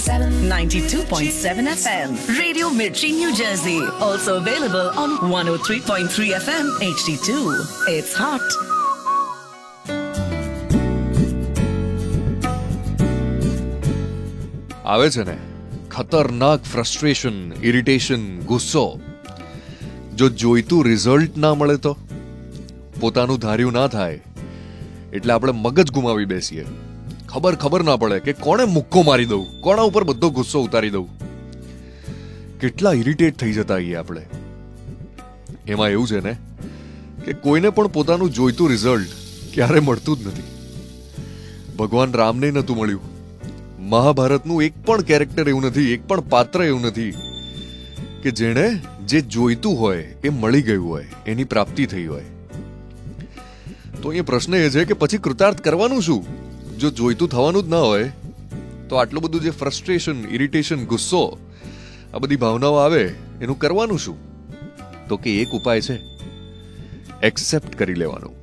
92.7 FM. Radio Mirchi, New Jersey. Also available on 103.3 FM HD2. It's hot. આવે છે ને ખતરનાક ફ્રસ્ટ્રેશન, ઇરિટેશન, ગુસ્સો. જો જોઈતું રિઝલ્ટ ના મળે તો, પોતાનું ધાર્યું ના થાય એટલે આપણે મગજ ગુમાવી બેસીએ. ખબર ના પડે કે કોણે મુક્કો મારી દઉં, કોના ઉપર બધો ગુસ્સો ઉતારી દઉં. કેટલા ઇરિટેટ થઈ જતા આઈએ આપણે. એમાં એવું છે ને કે કોઈને પણ પોતાનું જોઈતું રિઝલ્ટ ક્યારે મળતું જ નથી. ભગવાન રામને નહોતું મળ્યું. મહાભારતનું એક પણ કેરેક્ટર એવું નથી, એક પણ પાત્ર એવું નથી કે જેણે જે જોઈતું હોય એ મળી ગયું હોય, એની પ્રાપ્તિ થઈ હોય. તો એ પ્રશ્ન એ છે કે પછી કૃતાર્થ કરવાનું શું? જો જોઈતું થવાનું જ ના હોય તો આટલું બધું જે ફ્રસ્ટ્રેશન, ઇરિટેશન, ગુસ્સો, આ બધી ભાવનાઓ આવે એનું કરવાનું શું? તો કે એક ઉપાય છે, એક્સેપ્ટ કરી લેવાનું.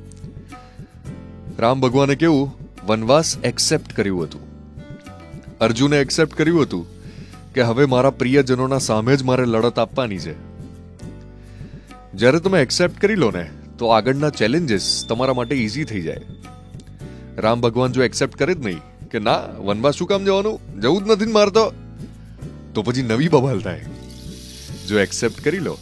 રામ ભગવાને કેવું વનવાસ એક્સેપ્ટ કર્યું હતું. અર્જુને એક્સેપ્ટ કર્યું હતું કે હવે મારા પ્રિયજનોના સામે જ મારે લડત આપવાની છે. જ્યારે તમે એક્સેપ્ટ કરી લો ને તો આગળના ચેલેન્જીસ તમારા માટે ઈઝી થઈ જાય. રામ ભગવાન જો એક્સેપ્ટ કરે જ નહીં કે ના વનવાસ શું કામ જવાનું, જવું જ નથી મારતો, તો પછી નવી બબાલ થાય. જો એક્સેપ્ટ કરી લો